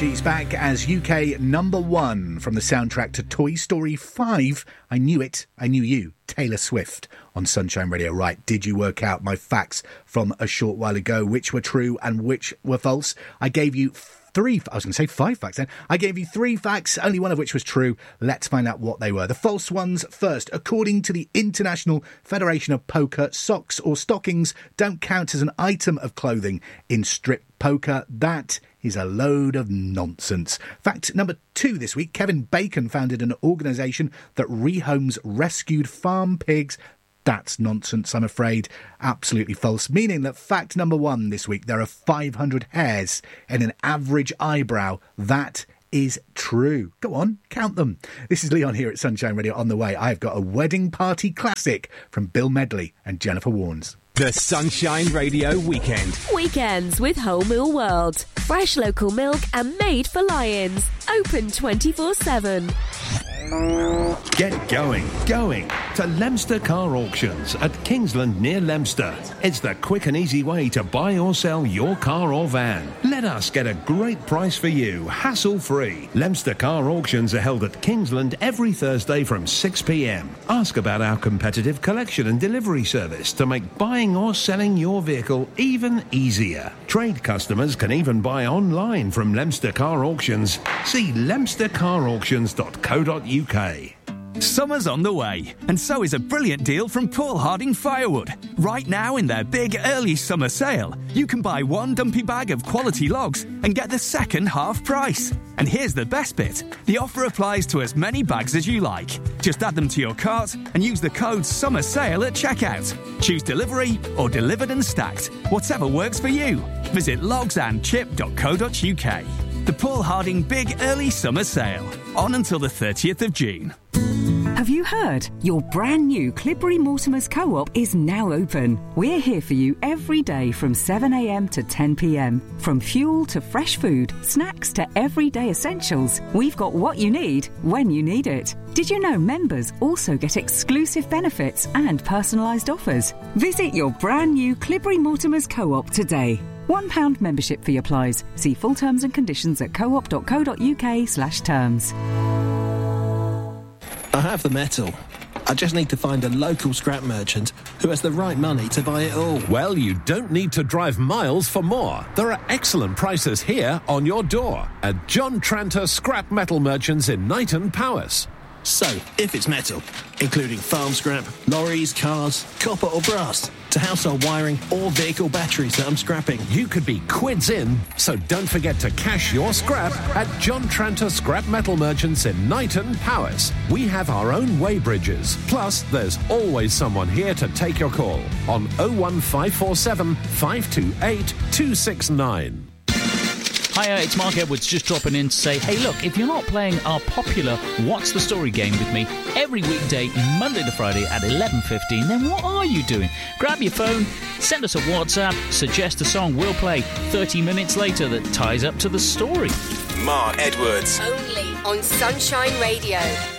She's back as UK number 1 from the soundtrack to Toy Story 5. I Knew It, I Knew You, Taylor Swift on Sunshine Radio. Right, did you work out my facts from a short while ago, which were true and which were false? I gave you 5 facts then. I gave you 3 facts, only one of which was true. Let's find out what they were. The false ones first. According to the International Federation of Poker, socks or stockings don't count as an item of clothing in strip poker. That is a load of nonsense. Fact number 2 this week. Kevin Bacon founded an organisation that rehomes rescued farm pigs. That's nonsense, I'm afraid. Absolutely false. Meaning that fact number 1 this week, there are 500 hairs in an average eyebrow. That is true. Go on, count them. This is Leon here at Sunshine Radio. On the way, I've got a wedding party classic from Bill Medley and Jennifer Warnes. The Sunshine Radio Weekend. Weekends with Whole Mill World. Fresh local milk and made for lions. Open 24/7. Get going to Leicester Car Auctions at Kingsland near Leicester. It's the quick and easy way to buy or sell your car or van. Let us get a great price for you, hassle-free. Leicester Car Auctions are held at Kingsland every Thursday from 6 p.m. Ask about our competitive collection and delivery service to make buying or selling your vehicle even easier. Trade customers can even buy online from Leicester Car Auctions. See leicestercarauctions.co.uk. Summer's on the way, and so is a brilliant deal from Paul Harding Firewood. Right now in their big early summer sale, you can buy 1 dumpy bag of quality logs and get the second half price. And here's the best bit. The offer applies to as many bags as you like. Just add them to your cart and use the code Summer Sale at checkout. Choose delivery or delivered and stacked, whatever works for you. Visit logsandchip.co.uk. The Paul Harding Big Early Summer Sale, on until the 30th of June. Have you heard? Your brand new Clibbury Mortimer's Co-op is now open. We're here for you every day from 7 a.m. to 10 p.m. From fuel to fresh food, snacks to everyday essentials, we've got what you need when you need it. Did you know members also get exclusive benefits and personalised offers? Visit your brand new Clibbury Mortimer's Co-op today. £1 membership fee applies. See full terms and conditions at coop.co.uk/terms. I have the metal. I just need to find a local scrap merchant who has the right money to buy it all. Well, you don't need to drive miles for more. There are excellent prices here on your door at John Tranter Scrap Metal Merchants in Knighton, Powys. So, if it's metal, including farm scrap, lorries, cars, copper or brass, to household wiring or vehicle batteries that I'm scrapping, you could be quids in, so don't forget to cash your scrap at John Tranter Scrap Metal Merchants in Knighton, Powys. We have our own weighbridges. Plus, there's always someone here to take your call on 01547 528 269. Hiya, it's Mark Edwards just dropping in to say, hey look, if you're not playing our popular What's the Story game with me every weekday, Monday to Friday at 11:15, then what are you doing? Grab your phone, send us a WhatsApp, suggest a song we'll play 30 minutes later that ties up to the story. Mark Edwards. Only on Sunshine Radio.